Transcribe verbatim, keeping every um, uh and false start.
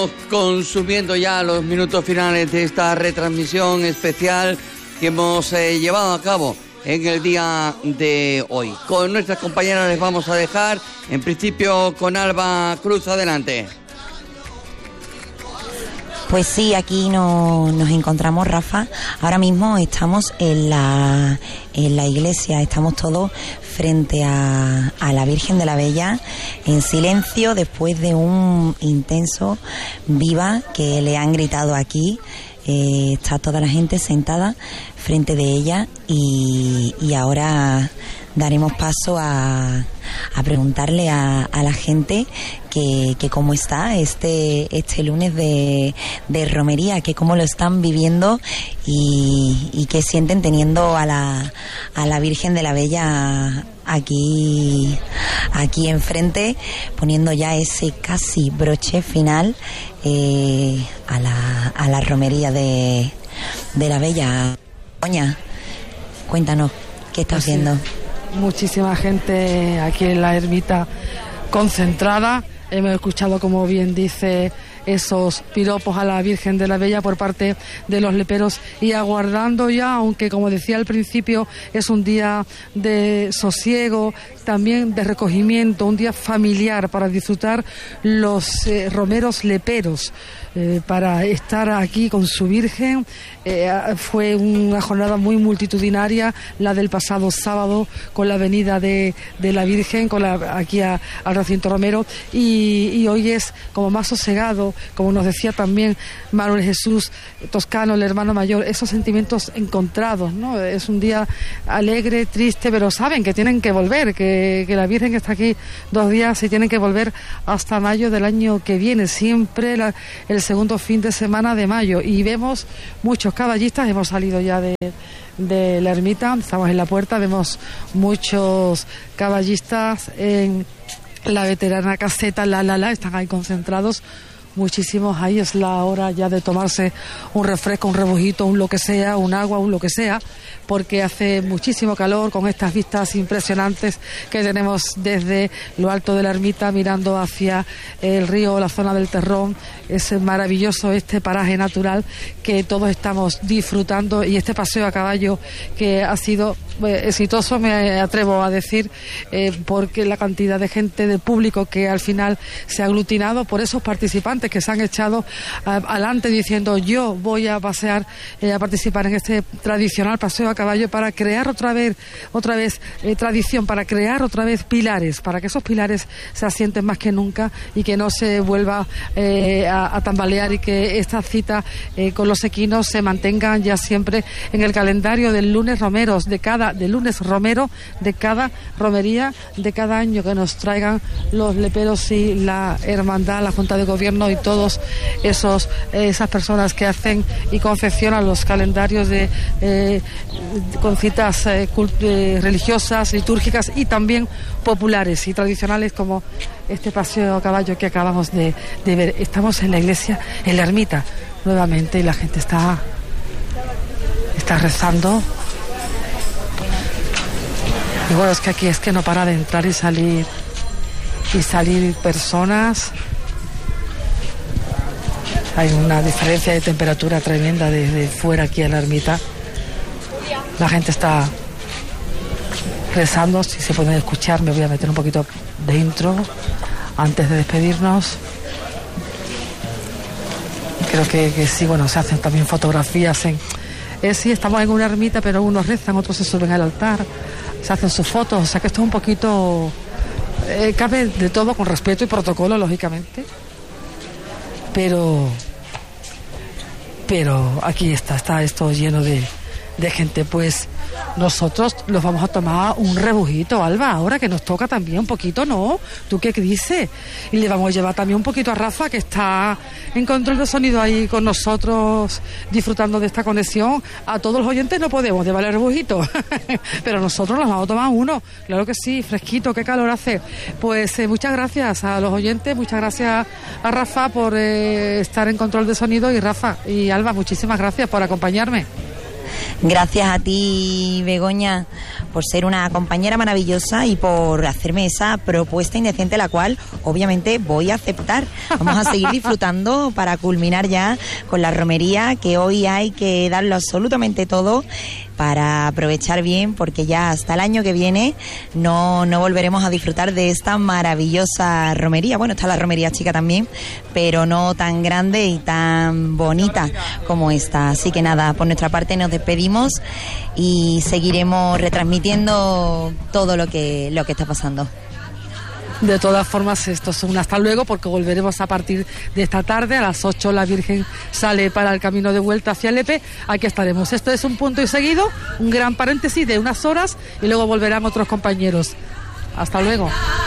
Consumiendo ya los minutos finales de esta retransmisión especial que hemos eh, llevado a cabo en el día de hoy. Con nuestras compañeras les vamos a dejar, en principio con Alba Cruz. Adelante. Pues sí, aquí no, nos encontramos, Rafa. Ahora mismo estamos en la, en la iglesia, estamos todos frente a, a la Virgen de la Bella, en silencio, después de un intenso viva que le han gritado aquí. Eh, está toda la gente sentada frente de ella y, y ahora daremos paso a, a preguntarle a, a la gente que, que cómo está este este lunes de, de romería, que cómo lo están viviendo y, y qué sienten teniendo a la, a la Virgen de la Bella aquí aquí enfrente, poniendo ya ese casi broche final eh, a la a la romería de, de la Bella. Doña, cuéntanos qué estás pues viendo. Sí. Muchísima gente aquí en la ermita concentrada. Hemos escuchado, como bien dice, esos piropos a la Virgen de la Bella por parte de los leperos y aguardando ya, aunque como decía al principio es un día de sosiego, también de recogimiento, un día familiar para disfrutar los eh, romeros leperos. Eh, para estar aquí con su Virgen. Eh, fue una jornada muy multitudinaria la del pasado sábado con la venida de, de la Virgen con la, aquí a, al recinto romero y, y hoy es como más sosegado, como nos decía también Manuel Jesús Toscano, el hermano mayor, esos sentimientos encontrados, ¿no? Es un día alegre, triste, pero saben que tienen que volver, que, que la Virgen está aquí dos días y tienen que volver hasta mayo del año que viene, siempre la, el segundo fin de semana de mayo, y vemos muchos caballistas. Hemos salido ya de, de la ermita, estamos en la puerta, vemos muchos caballistas en la veterana caseta La La La, están ahí concentrados muchísimos. Ahí es la hora ya de tomarse un refresco, un rebujito, un lo que sea, un agua, un lo que sea, porque hace muchísimo calor con estas vistas impresionantes que tenemos desde lo alto de la ermita mirando hacia el río, la zona del Terrón. Es maravilloso este paraje natural que todos estamos disfrutando, y este paseo a caballo que ha sido eh, exitoso, me atrevo a decir, eh, porque la cantidad de gente, de público que al final se ha aglutinado por esos participantes que se han echado adelante diciendo yo voy a pasear, eh, a participar en este tradicional paseo a caballo para crear otra vez otra vez eh, tradición, para crear otra vez pilares, para que esos pilares se asienten más que nunca y que no se vuelva eh, a, a tambalear, y que esta cita eh, con los equinos se mantengan ya siempre en el calendario del lunes romeros, de cada del lunes romero de cada romería de cada año, que nos traigan los leperos y la hermandad, la Junta de Gobierno y todos esos eh, esas personas que hacen y confeccionan los calendarios de eh, con citas eh, cult- eh, religiosas, litúrgicas y también populares y tradicionales, como este paseo a caballo que acabamos de, de ver. Estamos en la iglesia, en la ermita nuevamente, y la gente está está rezando. Y bueno, es que aquí es que no para de entrar y salir y salir personas. Hay una diferencia de temperatura tremenda desde fuera aquí en la ermita. La gente está rezando. Si se pueden escuchar, me voy a meter un poquito dentro antes de despedirnos. Creo que, que sí, bueno, se hacen también fotografías en... Eh, sí, estamos en una ermita, pero unos rezan, otros se suben al altar, se hacen sus fotos, o sea que esto es un poquito... Eh, cabe de todo con respeto y protocolo, lógicamente. Pero, pero aquí está, está esto lleno de, de gente. Pues nosotros los vamos a tomar un rebujito, Alba, ahora que nos toca también un poquito, ¿no? ¿Tú qué dices? Y le vamos a llevar también un poquito a Rafa, que está en control de sonido ahí con nosotros, disfrutando de esta conexión. A todos los oyentes no podemos llevar el rebujito, pero nosotros nos vamos a tomar uno, claro que sí, fresquito, qué calor hace. Pues eh, muchas gracias a los oyentes, muchas gracias a Rafa por eh, estar en control de sonido, y Rafa y Alba, muchísimas gracias por acompañarme. Gracias a ti, Begoña, por ser una compañera maravillosa y por hacerme esa propuesta indecente, la cual obviamente voy a aceptar. Vamos a seguir disfrutando para culminar ya con la romería, que hoy hay que darlo absolutamente todo para aprovechar bien, porque ya hasta el año que viene no, no volveremos a disfrutar de esta maravillosa romería. Bueno, está la romería chica también, pero no tan grande y tan bonita como esta. Así que nada, por nuestra parte nos despedimos y seguiremos retransmitiendo todo lo que, lo que está pasando. De todas formas, esto es un hasta luego, porque volveremos a partir de esta tarde. A las ocho la Virgen sale para el camino de vuelta hacia Lepe. Aquí estaremos. Esto es un punto y seguido, un gran paréntesis de unas horas, y luego volverán otros compañeros. Hasta luego.